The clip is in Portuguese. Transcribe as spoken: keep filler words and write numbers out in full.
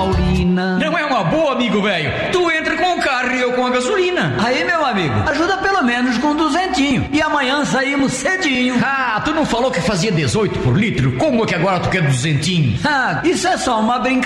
Paulina. Não é uma boa, amigo velho? Tu entra com o carro e eu com a gasolina. Aí, meu amigo, ajuda pelo menos com duzentinho. E amanhã saímos cedinho. Ah, tu não falou que fazia dezoito por litro? Como que agora tu quer duzentinho? Ah, isso é só uma brincadeira.